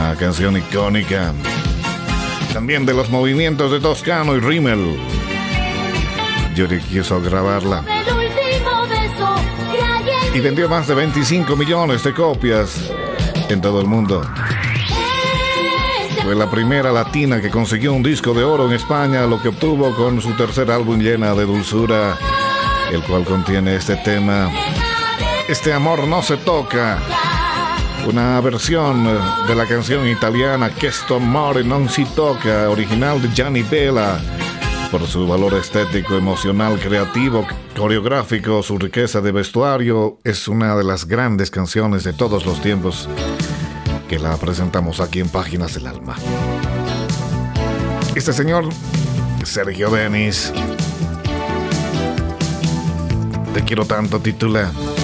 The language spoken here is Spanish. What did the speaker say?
una canción icónica. También de los movimientos de Toscano y Rimmel. Yuri quiso grabarla y vendió más de 25 millones de copias en todo el mundo. Fue la primera latina que consiguió un disco de oro en España, lo que obtuvo con su tercer álbum Llena de Dulzura, el cual contiene este tema, Este amor no se toca, una versión de la canción italiana Questo amore non si toca, original de Gianni Bella. Por su valor estético, emocional, creativo, coreográfico, su riqueza de vestuario, es una de las grandes canciones de todos los tiempos que la presentamos aquí en Páginas del Alma. Este señor, Sergio Denis, Te quiero tanto, titula